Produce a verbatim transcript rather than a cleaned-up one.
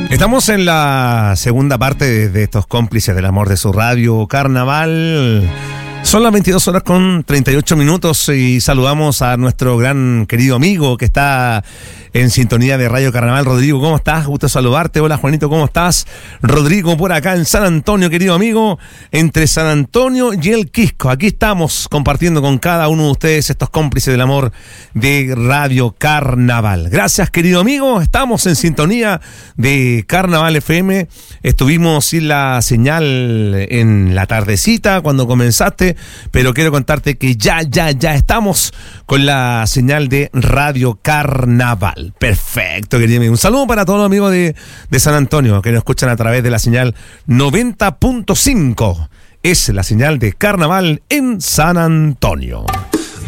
Estamos en la segunda parte de, de estos cómplices del amor de su radio Carnaval. Son las veintidós horas con treinta y ocho minutos y saludamos a nuestro gran querido amigo que está en sintonía de Radio Carnaval. Rodrigo, ¿cómo estás? Gusto saludarte. Hola, Juanito, ¿cómo estás? Rodrigo, por acá en San Antonio, querido amigo, entre San Antonio y el Quisco. Aquí estamos compartiendo con cada uno de ustedes estos cómplices del amor de Radio Carnaval. Gracias, querido amigo. Estamos en sintonía de Carnaval F M. Estuvimos sin la señal en la tardecita cuando comenzaste, pero quiero contarte que ya, ya, ya estamos con la señal de Radio Carnaval. Perfecto, querido amigo. Un saludo para todos los amigos de, de San Antonio que nos escuchan a través de la señal noventa punto cinco. Es la señal de Carnaval en San Antonio.